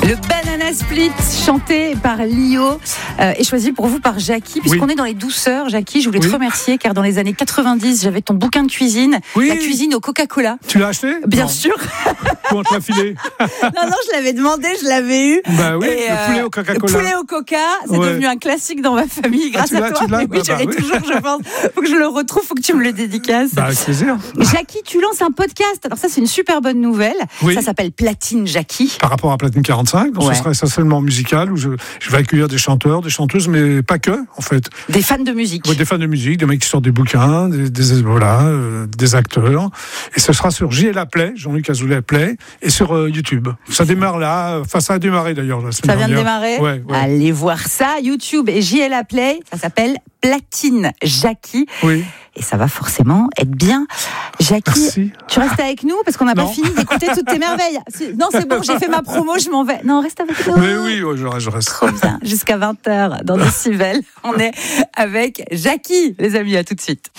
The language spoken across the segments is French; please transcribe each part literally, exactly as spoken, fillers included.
Le Banana Split, chanté par Lio, euh, est choisi pour vous par Jackie, puisqu'on oui. est dans les douceurs. Jackie, je voulais oui. te remercier, car dans les années quatre-vingt-dix, j'avais ton bouquin de cuisine, oui. la cuisine au Coca-Cola. Tu l'as acheté ? Bien non. sûr. Comment te l'as filé ? Non, non, je l'avais demandé, je l'avais eu. Bah oui, et, le euh, poulet au Coca-Cola. Le poulet au Coca, c'est ouais. devenu un classique dans ma famille, grâce ah, à toi. Mais oui, bah, je l'ai bah, toujours, oui. je pense. Faut que je le retrouve, faut que tu me le dédicaces. Bah, avec plaisir. Jackie, tu lances un podcast. Alors ça, c'est une super bonne nouvelle. Oui. Ça s'appelle Platine Jackie. Par rapport à Platine quarante-cinq, donc ouais. ce sera essentiellement musical, où je, je vais accueillir des chanteurs, des chanteuses, mais pas que, en fait. Des fans de musique. Oui, des fans de musique, des mecs qui sortent des bouquins, des, des, voilà, euh, des acteurs. Et ce sera sur J L A Play, Jean-Luc Azoulay Play, et sur euh, YouTube. Ça démarre là, enfin ça a démarré d'ailleurs la semaine dernière. Ça vient dernière. de démarrer ouais, ouais. Allez voir ça, YouTube et J L A Play, ça s'appelle Platine Jackie. Oui. Et ça va forcément être bien. Jackie, Merci. Tu restes avec nous parce qu'on n'a pas fini d'écouter toutes tes merveilles. Non, c'est bon, j'ai fait ma promo, je m'en vais. Non, reste avec nous. Mais oui, ouais, je reste. Je reste. Trop bien. Jusqu'à vingt heures dans Décibel. On est avec Jackie, les amis. À tout de suite.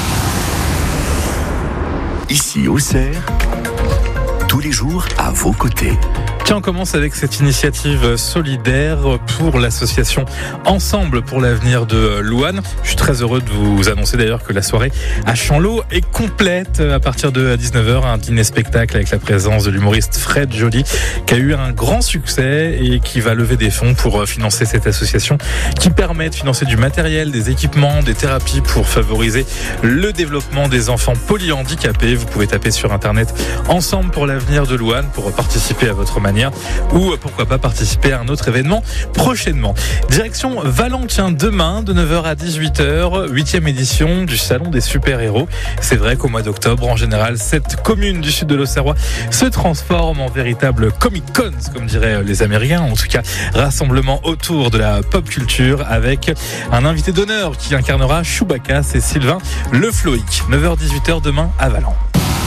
Ici, Auxerre, tous les jours à vos côtés. Tiens, on commence avec cette initiative solidaire pour l'association Ensemble pour l'avenir de Louhans. Je suis très heureux de vous annoncer d'ailleurs que la soirée à Champleau est complète à partir de dix-neuf heures. Un dîner-spectacle avec la présence de l'humoriste Fred Joly qui a eu un grand succès et qui va lever des fonds pour financer cette association qui permet de financer du matériel, des équipements, des thérapies pour favoriser le développement des enfants polyhandicapés. Vous pouvez taper sur internet Ensemble pour l'avenir de Louhans pour participer à votre manière ou pourquoi pas participer à un autre événement prochainement. Direction Valentin demain de neuf heures à dix-huit heures, huitième édition du Salon des super-héros. C'est vrai qu'au mois d'octobre, en général, cette commune du sud de l'Auxerrois se transforme en véritable Comic-Con, comme diraient les Américains, en tout cas rassemblement autour de la pop culture avec un invité d'honneur qui incarnera Chewbacca, c'est Sylvain Le Floïc. neuf heures dix-huit heures demain à Valence.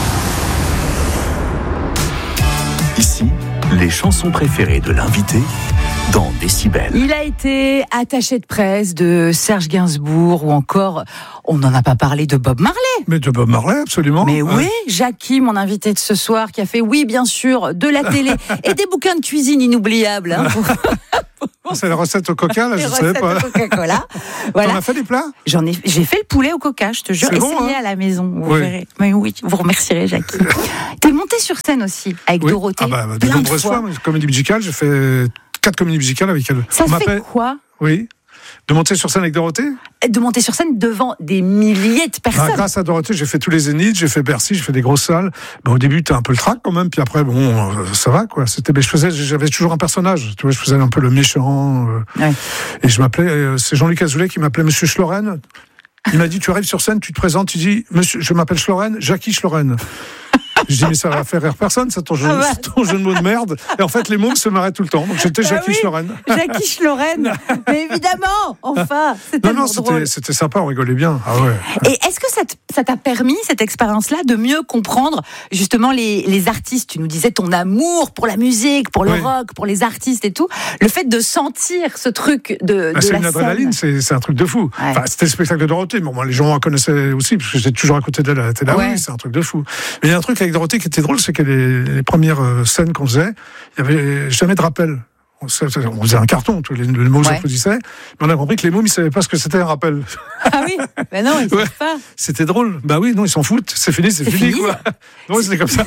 Ici, les chansons préférées de l'invité dans Décibel. Il a été attaché de presse de Serge Gainsbourg ou encore, on n'en a pas parlé, de Bob Marley. Mais de Bob Marley, absolument. Mais ouais. oui, Jackie, mon invité de ce soir, qui a fait, oui, bien sûr, de la télé et des bouquins de cuisine inoubliables. Hein, pour... C'est la recette au coca, là, je ne savais pas. Coca-Cola. Voilà. T'en as fait des plats ? J'en ai, j'ai fait le poulet au coca, je te jure. C'est bon, essayez hein ? à la maison, vous oui. verrez. Mais oui, vous remercierez Jackie. T'es monté sur scène aussi, avec oui. Dorothée. Ah bah, de nombreuses fois, comédie musicale, j'ai fait quatre comédies musicales avec elle. Ça On fait m'appelle... quoi ? Oui. De monter sur scène avec Dorothée ? De monter sur scène devant des milliers de personnes. Ah, grâce à Dorothée, j'ai fait tous les Zéniths, j'ai fait Bercy, j'ai fait des grosses salles. Ben, au début, t'as un peu le trac quand même, puis après, bon, euh, ça va, quoi. C'était, ben, je faisais, j'avais toujours un personnage, tu vois, je faisais un peu le méchant. Euh, ouais. Et je m'appelais, euh, c'est Jean-Luc Azoulay qui m'appelait Monsieur Schloren. Il m'a dit, tu arrives sur scène, tu te présentes, tu dis, Monsieur, je m'appelle Schloren, Jackie Schloren. Je dis, mais ça va faire rire personne, c'est ton jeu, ah bah. ton jeu de mots de merde. Et en fait, les mots se marraient tout le temps. Donc j'étais Jackie ah oui, Schloren. Jackie Schloren. Mais évidemment, enfin, c'était Non, non, c'était, c'était sympa, on rigolait bien. Ah ouais. Et est-ce que ça, t- ça t'a permis, cette expérience-là, de mieux comprendre justement les, les artistes ? Tu nous disais ton amour pour la musique, pour le oui. rock, pour les artistes et tout. Le fait de sentir ce truc de, bah, de c'est la une scène. adrénaline, c'est, c'est un truc de fou. Ouais. Enfin, c'était le spectacle de Dorothée. Bon, moi, les gens en connaissaient aussi, parce que j'étais toujours à côté d'elle à la télé. Ouais. Oui, c'est un truc de fou. Mais il y a un truc avec Dorothée qui était drôle, c'est que les, les premières scènes qu'on faisait, il n'y avait jamais de rappel. On faisait un carton, les, les mômes ouais. s'applaudissaient, mais on a compris que les mômes, ils ne savaient pas ce que c'était un rappel. Ah oui, mais non, ils ne savent ouais. pas. C'était drôle. Bah oui, non, ils s'en foutent. C'est fini, c'est, c'est fini, fini, quoi. Non, c'était comme ça.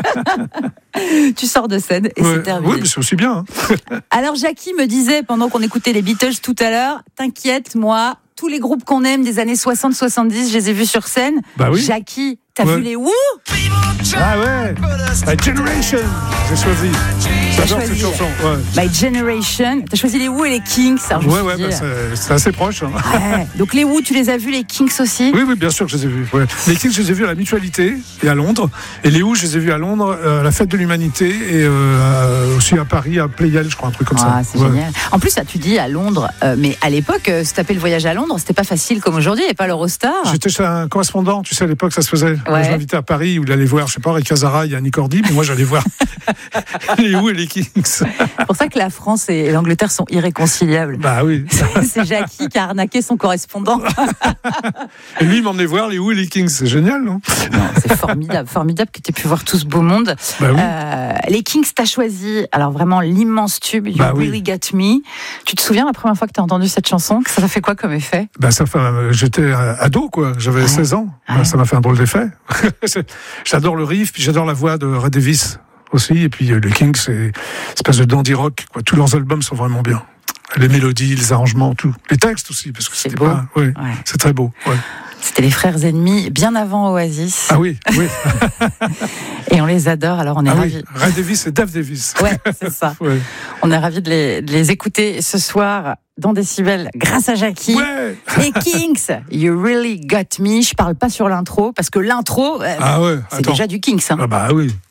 Tu sors de scène et ouais. c'est terminé. Oui, mais c'est aussi bien. Hein. Alors, Jackie me disait, pendant qu'on écoutait les Beatles tout à l'heure, t'inquiète, moi, tous les groupes qu'on aime des années soixante soixante-dix, je les ai vus sur scène. Bah oui. Jackie, t'as ouais. vu les Who ? Ah ouais, My Generation, j'ai choisi. J'adore cette chanson. Ouais. My Generation, t'as choisi les Who et les Kings. Ça, ouais, ouais, bah c'est, c'est assez proche. Hein. Ouais. Donc les Who, tu les as vus, les Kings aussi ? Oui, oui, bien sûr que je les ai vus. Ouais. Les Kings, je les ai vus à la Mutualité et à Londres. Et les Who, je les ai vus à Londres, à la Fête de l'Humanité et euh, aussi à Paris, à Pléiel, je crois, un truc comme ah, ça. C'est ouais. génial. En plus, ça, tu dis à Londres, euh, mais à l'époque, euh, se taper le voyage à Londres, c'était pas facile comme aujourd'hui, il n'y avait pas l'Eurostar. J'étais chez un correspondant, tu sais, à l'époque, ça se faisait. Ouais. Moi, je l'invitais à Paris où il allait voir, je sais pas, Ray Casara, Yannick Cordy, mais moi j'allais voir les Who et les Kings. C'est pour ça que la France et l'Angleterre sont irréconciliables. Bah oui. C'est Jackie qui a arnaqué son correspondant. Et lui, il m'emmenait voir les Who et les Kings. C'est génial, non? Non, c'est formidable, formidable que tu aies pu voir tout ce beau monde. Bah oui. euh, les Kings, t'as choisi, alors vraiment l'immense tube, You bah Really oui. Got Me. Tu te souviens la première fois que tu as entendu cette chanson, que ça t'a fait quoi comme effet? Bah ça fait, j'étais ado, quoi. J'avais ouais. seize ans. Ouais. Bah, ça m'a fait un drôle d'effet. J'adore le riff, puis j'adore la voix de Ray Davies aussi. Et puis euh, les Kings, c'est une espèce de dandy rock, quoi. Tous leurs albums sont vraiment bien. Les mélodies, les arrangements, tout. Les textes aussi, parce que c'est c'était beau. pas, ouais, ouais. C'est très beau. Ouais. C'était les frères ennemis bien avant Oasis. Ah oui, oui. Et on les adore, alors on est ah ravis. Oui. Ray Davies et Dave Davies. Ouais, c'est ça. Ouais. On est ravis de les, de les écouter ce soir dans Décibel grâce à Jackie. Ouais. Les Kings, You Really Got Me. Je parle pas sur l'intro parce que l'intro, ah ouais, c'est déjà du Kings. Hein. Ah bah oui.